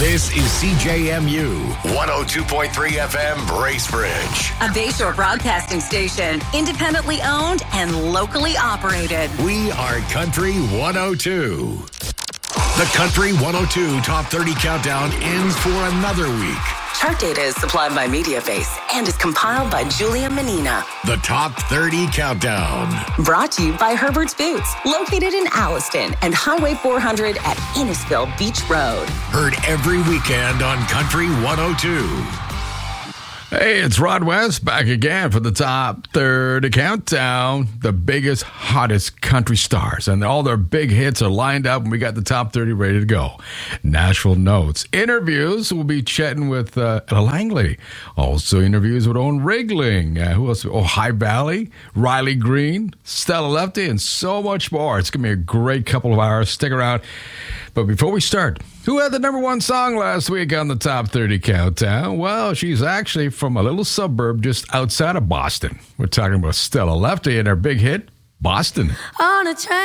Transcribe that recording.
This is CJMU 102.3 FM Bracebridge. A Bayshore broadcasting station, independently owned and locally operated. We are Country 102. The Country 102 Top 30 Countdown ends for another week. Chart data is supplied by MediaBase and is compiled by Julia Menina. The Top 30 Countdown. Brought to you by Herbert's Boots, located in Alliston and Highway 400 at Innisfil Beach Road. Heard every weekend on Country 102. Hey, it's Rod West back again for the Top 30 Countdown. The biggest, hottest country stars and all their big hits are lined up, and we got the Top 30 ready to go. Nashville Notes. Interviews, we'll be chatting with Ella Langley. Also interviews with Owen Rigling. Who else? Oh, High Valley, Riley Green, Stella Lefty, and so much more. It's going to be a great couple of hours. Stick around. But before we start, who had the number one song last week on the Top 30 Countdown? Well, she's actually from a little suburb just outside of Boston. We're talking about Stella Lefty and her big hit, Boston. On a train.